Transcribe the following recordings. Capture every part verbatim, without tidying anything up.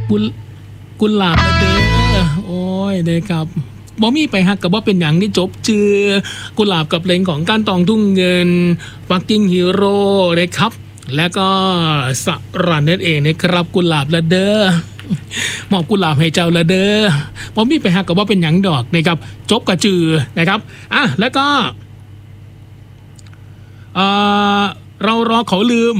กุลกุหลาบเด้อโอ้ยเด้ครับบ่มีไปฮักกับว่าเป็นอย่างที่จบชื่อกุหลาบกับเพลงของก้านตองทุ่งเงินฟักกิ้งฮีโร่เลยครับแล้วก็สรันนั่นเองนะครับกุหลาบละเด้อมอบกุหลาบให้เจ้าละเด้อบ่มีไปฮักกับว่าเป็นอย่างดอกนะครับจบกับจือนะครับอ่ะแล้วก็เออเรารอเขาลืม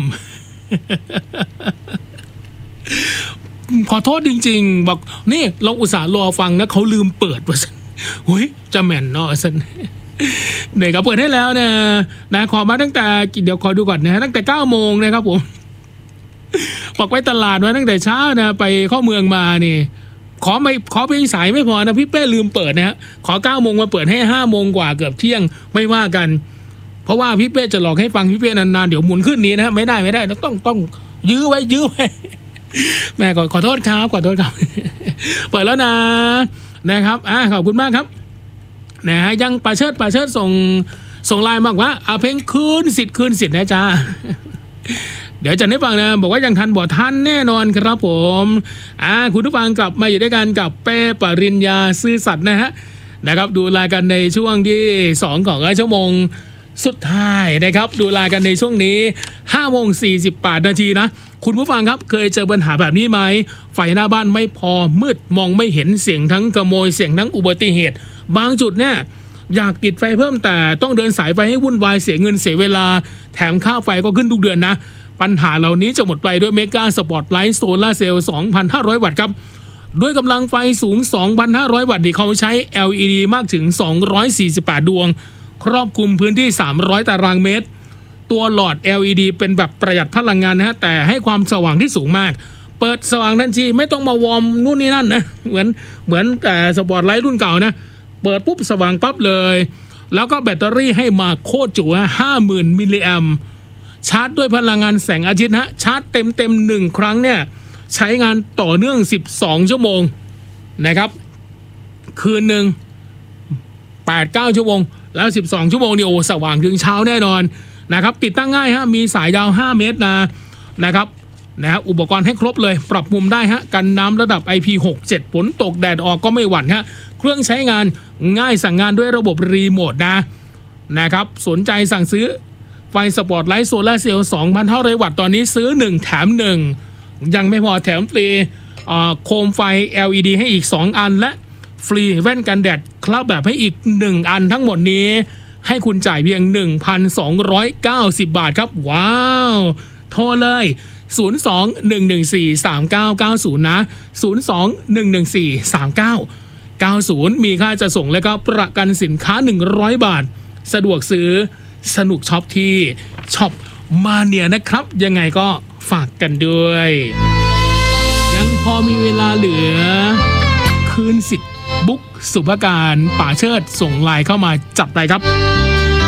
ขอโทษจริงๆบอกนี่เราอุตส่าห์รอฟังนะเขาลืมเปิดว่าสันเฮ้ยจะแม่นเนาะสันเนี่ยก็เปิดให้แล้วนะนะขอมาตั้งแต่เดี๋ยวขอดูก่อนนะตั้งแต่เก้าโมงนะครับผมบอกไว้ตลาดมาตั้งแต่เช้านะไปเข้าเมืองมานี่ขอไม่ขอเพลงสายไม่พอนะพี่เป้ลืมเปิดนะฮะขอเก้าโมงมาเปิดให้ห้าโมงกว่าเกือบเที่ยงไม่ว่ากันเพราะว่าพี่เป้จะหลอกให้ฟังพี่เป้นานๆเดี๋ยวหมุนขึ้นนี้นะไม่ได้ไม่ได้ต้องต้องยื้อไว้ยื้อไว้แม่ขอขอโทษครับขอโทษครับเปิดแล้วนะนะครับอ่าขอบคุณมากครับนะฮะยังป่าเชิดป่าเชิดส่งส่งไลน์มาบอกว่าอาเพลงคืนสิทธิ์คืนสิทธิ์นะจ๊ะเดี๋ยวจะได้ฟังนะบอกว่ายังทันบ่ทันแน่นอนครับผมอ่าคุณผู้ฟังกลับมาอยู่ด้วยกันกับเป้ปริญญาซื่อสัตย์นะฮะนะครับดูรายกันในช่วงที่สองของชั่วโมงสุดท้ายนะครับดูรายกันในช่วงนี้ห้าโมงสี่สิบแปดนาทีนะคุณผู้ฟังครับเคยเจอปัญหาแบบนี้ไหมไฟหน้าบ้านไม่พอมืดมองไม่เห็นเสียงทั้งขโมยเสียงทั้งอุบัติเหตุบางจุดเนี่ยอยากติดไฟเพิ่มแต่ต้องเดินสายไฟให้วุ่นวายเสียเงินเสียเวลาแถมค่าไฟก็ขึ้นทุกเดือนนะปัญหาเหล่านี้จะหมดไปด้วยเมกาสปอตไลท์โซลาร์เซลล์ สองพันห้าร้อย วัตต์ครับด้วยกำลังไฟสูง สองพันห้าร้อย วัตต์ที่เขาใช้ แอล อี ดี มากถึงสองร้อยสี่สิบแปดดวงครอบคลุมพื้นที่สามร้อยตารางเมตรตัวหลอด แอล อี ดี เป็นแบบประหยัดพลังงานนะฮะแต่ให้ความสว่างที่สูงมากเปิดสว่างทันทีไม่ต้องมาวอร์มนู่นนี่นั่นนะเหมือนเหมือนแต่สปอตไลท์รุ่นเก่านะเปิดปุ๊บสว่างปั๊บเลยแล้วก็แบตเตอรี่ให้มาโคตรจุห้าหมื่นมิลลิแอมป์ชาร์จด้วยพลังงานแสงอาทิตย์ฮะชาร์จเต็มเต็มหนึ่งครั้งเนี่ยใช้งานต่อเนื่องสิบสองชั่วโมงนะครับคืนหนึ่ง แปด เก้า ชั่วโมงแล้วสิบสองชั่วโมงนี่โอ้สว่างถึงเช้าแน่นอนนะครับติดตั้งง่ายฮะมีสายยาวห้าเมตรนะนะครับนะฮะอุปกรณ์ให้ครบเลยปรับมุมได้ฮะกันน้ำระดับ ไอ พี หกสิบเจ็ด ฝนตกแดดออกก็ไม่หวั่นฮะเครื่องใช้งานง่ายสั่งงานด้วยระบบรีโมทนะนะครับสนใจสั่งซื้อไฟสปอตไลท์โซลาร์เซลล์ สองพันห้าร้อย วัตต์ตอนนี้ซื้อหนึ่งแถมหนึ่งยังไม่พอแถมฟรีโคมไฟ แอล อี ดี ให้อีกสองอันและฟรีแว่นกันแดดครอบแบบให้อีกหนึ่งอันทั้งหมดนี้ให้คุณจ่ายเพียง หนึ่งพันสองร้อยเก้าสิบ บาทครับว้าวโทรเลยศูนย์ สอง หนึ่ง หนึ่ง สี่ สาม เก้า เก้า ศูนย์นะศูนย์ สอง หนึ่ง หนึ่ง สี่ สาม เก้า เก้า ศูนย์มีค่าจะส่งและก็ประกันสินค้าหนึ่งร้อยบาทสะดวกซื้อสนุกช็อปที่ช็อปมาเนียนะครับยังไงก็ฝากกันด้วยยังพอมีเวลาเหลือคืนสิทธิ์บุ๊กสุภการป่าเชิดส่งไลน์เข้ามาจับไปครับ